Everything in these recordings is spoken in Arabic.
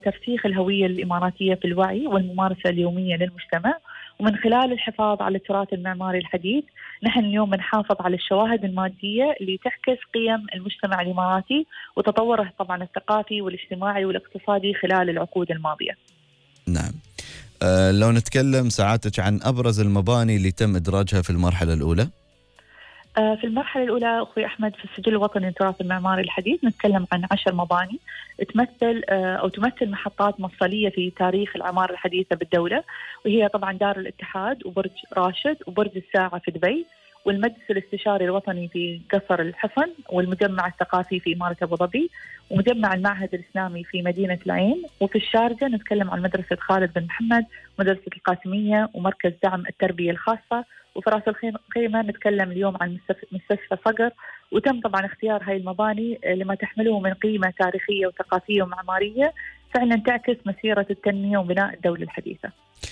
ترسيخ الهوية الإماراتية في الوعي والممارسة اليومية للمجتمع. ومن خلال الحفاظ على التراث المعماري الحديث نحن اليوم بنحافظ على الشواهد المادية اللي تعكس قيم المجتمع الإماراتي وتطوره طبعا الثقافي والاجتماعي والاقتصادي خلال العقود الماضية. نعم. لو نتكلم ساعاتك عن أبرز المباني اللي تم إدراجها في المرحلة الأولى. في المرحلة الأولى أخوي أحمد في السجل الوطني للتراث المعماري الحديث نتكلم عن 10 مباني تمثل محطات مفصلية في تاريخ العمارة الحديثة بالدولة، وهي طبعا دار الاتحاد وبرج راشد وبرج الساعة في دبي والمجلس الاستشاري الوطني في قصر الحصن والمجمع الثقافي في إمارة أبو ظبي ومجمع المعهد الإسلامي في مدينة العين. وفي الشارقة نتكلم عن مدرسة خالد بن محمد، مدرسة القاسمية ومركز دعم التربية الخاصة. وفي راس الخيمة نتكلم اليوم عن مستشفى صقر. وتم طبعا اختيار هاي المباني لما تحمله من قيمة تاريخية وثقافية ومعمارية فعلا تعكس مسيرة التنمية وبناء الدولة الحديثة.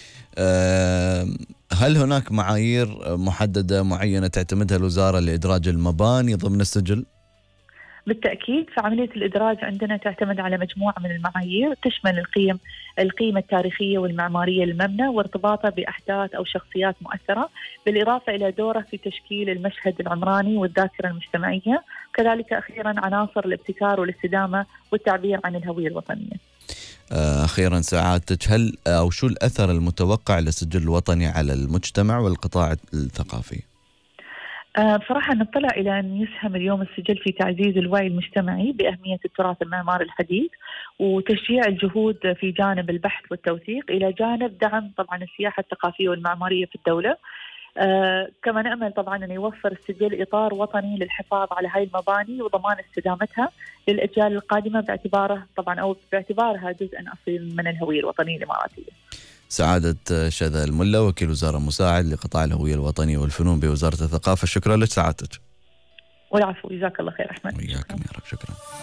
هل هناك معايير محددة معينة تعتمدها الوزارة لإدراج المباني ضمن السجل؟ بالتأكيد، فعملية الإدراج عندنا تعتمد على مجموعة من المعايير تشمل القيمة التاريخية والمعمارية للمبنى وارتباطه بأحداث أو شخصيات مؤثرة، بالإضافة إلى دوره في تشكيل المشهد العمراني والذاكرة المجتمعية، كذلك أخيرا عناصر الابتكار والاستدامة والتعبير عن الهوية الوطنية. أخيرا سعادتك، هل أو شو الأثر المتوقع للسجل الوطني على المجتمع والقطاع الثقافي؟ بصراحة نطلع إلى أن يسهم اليوم السجل في تعزيز الوعي المجتمعي بأهمية التراث المعماري الحديث وتشجيع الجهود في جانب البحث والتوثيق إلى جانب دعم طبعا السياحة الثقافية والمعمارية في الدولة. كما نأمل طبعا أن يوفر السجل إطار وطني للحفاظ على هاي المباني وضمان استدامتها للأجيال القادمة باعتبارها جزءا أصيل من الهوية الوطنية الإماراتية. سعادة شذا الملا، وكيل وزارة مساعد لقطاع الهوية الوطنية والفنون بوزارة الثقافة، شكرا لك سعادتك. والعفو، جزاك الله خير أحمد. وإياكم يا رب، شكرا.